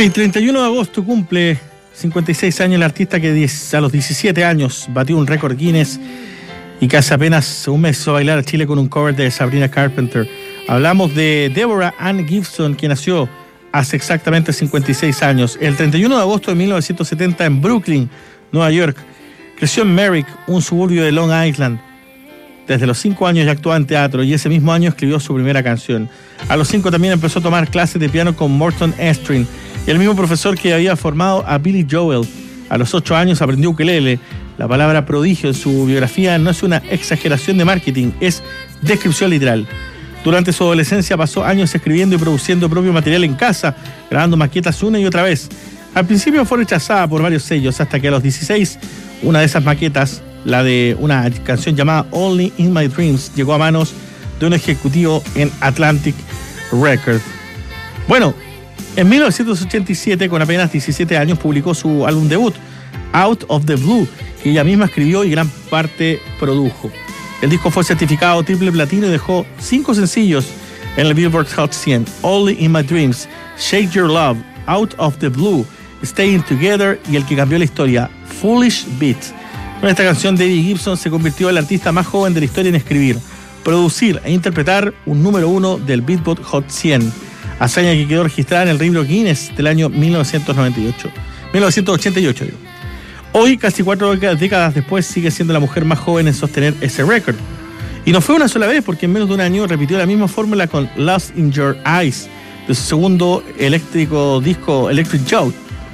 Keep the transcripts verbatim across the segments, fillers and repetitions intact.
Hoy, treinta y uno de agosto, cumple cincuenta y seis años el artista que a los diecisiete años batió un récord Guinness y que hace apenas un mes hizo bailar a Chile con un cover de Sabrina Carpenter. Hablamos de Deborah Ann Gibson, que nació hace exactamente cincuenta y seis años. El treinta y uno de agosto de mil novecientos setenta en Brooklyn, Nueva York. Creció en Merrick, un suburbio de Long Island. Desde los cinco años ya actuaba en teatro y ese mismo año escribió su primera canción. A los cinco también empezó a tomar clases de piano con Morton Estrin, el mismo profesor que había formado a Billy Joel. A los ocho años aprendió ukelele. La palabra prodigio en su biografía no es una exageración de marketing, es descripción literal. Durante su adolescencia pasó años escribiendo y produciendo propio material en casa, grabando maquetas una y otra vez. Al principio fue rechazada por varios sellos, hasta que a los dieciséis, una de esas maquetas, la de una canción llamada Only in My Dreams, llegó a manos de un ejecutivo en Atlantic Records. Bueno, en mil novecientos ochenta y siete, con apenas diecisiete años, publicó su álbum debut, Out of the Blue, que ella misma escribió y gran parte produjo. El disco fue certificado triple platino y dejó cinco sencillos en el Billboard Hot cien: Only in My Dreams, Shake Your Love, Out of the Blue, Staying Together y el que cambió la historia, Foolish Beat. Con esta canción, Debbie Gibson se convirtió en la artista más joven de la historia en escribir, producir e interpretar un número uno del Billboard Hot cien, hazaña que quedó registrada en el libro Guinness del año mil novecientos noventa y ocho, mil novecientos ochenta y ocho. Digo. Hoy, casi cuatro décadas después, sigue siendo la mujer más joven en sostener ese récord. Y no fue una sola vez, porque en menos de un año repitió la misma fórmula con Lost in Your Eyes, de su segundo eléctrico disco Electric Joe,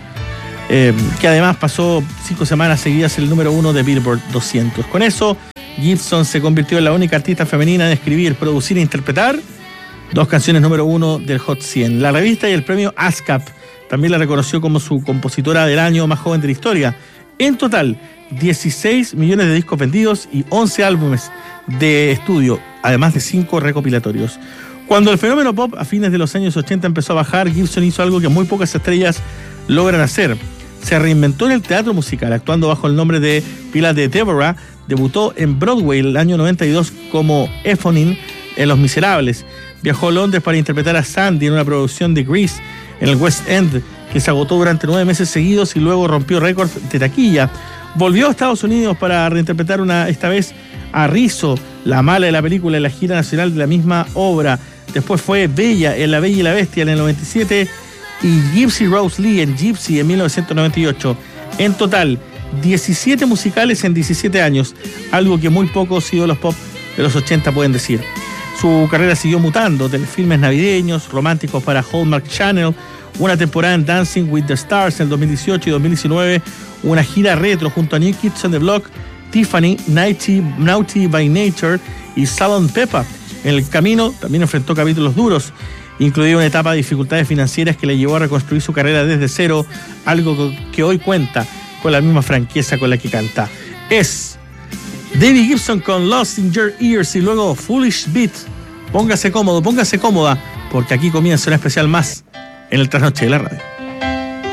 eh, que además pasó cinco semanas seguidas en el número uno de Billboard doscientos. Con eso, Gibson se convirtió en la única artista femenina en escribir, producir e interpretar dos canciones número uno del Hot cien. La revista y el premio ASCAP también la reconoció como su compositora del año más joven de la historia. En total, dieciséis millones de discos vendidos y once álbumes de estudio, además de cinco recopilatorios. Cuando el fenómeno pop a fines de los años ochenta empezó a bajar, Gibson hizo algo que muy pocas estrellas logran hacer. Se reinventó en el teatro musical, actuando bajo el nombre de pila de Deborah. Debutó en Broadway el año noventa y dos como Ephonine en Los Miserables. Viajó a Londres para interpretar a Sandy en una producción de Grease en el West End, que se agotó durante nueve meses seguidos y luego rompió récords de taquilla. Volvió a Estados Unidos para reinterpretar una, esta vez a Rizzo, la mala de la película, en la gira nacional de la misma obra. Después fue Bella en La Bella y la Bestia en el noventa y siete y Gypsy Rose Lee en Gypsy en mil novecientos noventa y ocho. En total, diecisiete musicales en diecisiete años, algo que muy pocos ídolos pop de los ochenta pueden decir. Su carrera siguió mutando, telefilmes navideños, románticos para Hallmark Channel, una temporada en Dancing with the Stars en el dos mil dieciocho y dos mil diecinueve, una gira retro junto a New Kids on the Block, Tiffany, Naughty, Naughty by Nature y Salt and Pepper. En el camino también enfrentó capítulos duros, incluida una etapa de dificultades financieras que le llevó a reconstruir su carrera desde cero, algo que hoy cuenta con la misma franqueza con la que canta. Es Debbie Gibson con Lost in Your Ears y luego Foolish Beat. Póngase cómodo, póngase cómoda, porque aquí comienza una especial más en el Trasnoche de la Radio.